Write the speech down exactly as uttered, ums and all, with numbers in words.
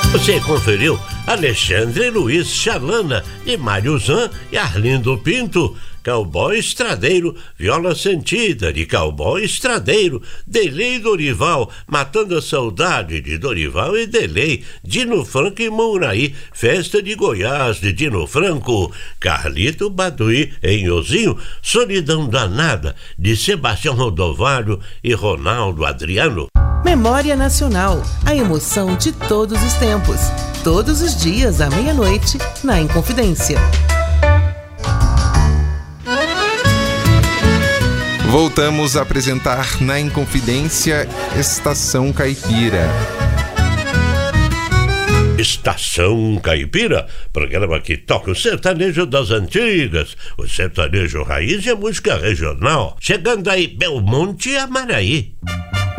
Você conferiu Alexandre Luiz Chalana, de Mário Zan e Arlindo Pinto. Cowboy Estradeiro, Viola Sentida, de Cowboy Estradeiro. Delay Dorival, Matando a Saudade, de Dorival e Delay. Dino Franco e Mouraí, Festa de Goiás, de Dino Franco. Carlito Baduí, em Ozinho, Solidão Danada, de Sebastião Rodovalho e Ronaldo Adriano. Memória Nacional, a emoção de todos os tempos. Todos os dias à meia-noite, na Inconfidência. Voltamos a apresentar na Inconfidência Estação Caipira. Estação Caipira, programa que toca o sertanejo das antigas, o sertanejo raiz e a música regional. Chegando aí, Belmonte e Amaraí.